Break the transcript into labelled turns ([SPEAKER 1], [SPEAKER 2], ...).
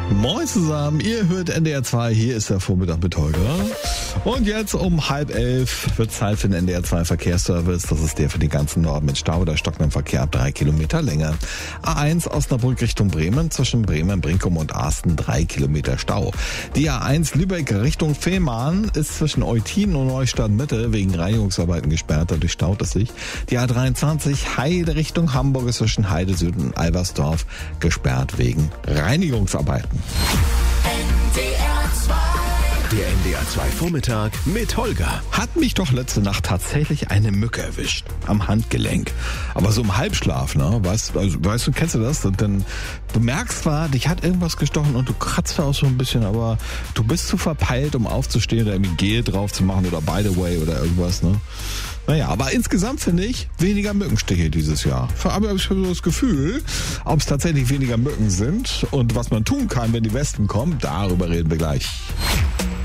[SPEAKER 1] Moin zusammen, ihr hört NDR 2, hier ist der Vormittag mit Holger. Und jetzt um 10:30 wird Zeit für den NDR 2 Verkehrsservice. Das ist der für den ganzen Norden mit Stau oder stockendem Verkehr ab 3 Kilometer Länge. A1 Osnabrück Richtung Bremen, zwischen Bremen, Brinkum und Asten 3 Kilometer Stau. Die A1 Lübeck Richtung Fehmarn ist zwischen Eutin und Neustadt Mitte wegen Reinigungsarbeiten gesperrt, dadurch staut es sich. Die A23 Heide Richtung Hamburg ist zwischen Heide Süd und Albersdorf gesperrt wegen Reinigungsarbeiten.
[SPEAKER 2] Der NDR 2 Vormittag mit Holger.
[SPEAKER 1] Hat mich doch letzte Nacht tatsächlich eine Mücke erwischt. Am Handgelenk. Aber so im Halbschlaf, ne? Weißt du, kennst du das? Und dann, du merkst zwar, dich hat irgendwas gestochen und du kratzt auch so ein bisschen, aber du bist zu verpeilt, um aufzustehen oder irgendwie Gel drauf zu machen oder by the way oder irgendwas, ne? Naja, aber insgesamt finde ich weniger Mückenstiche dieses Jahr. Aber ich habe so das Gefühl, ob es tatsächlich weniger Mücken sind und was man tun kann, wenn die Wespen kommen, darüber reden wir gleich.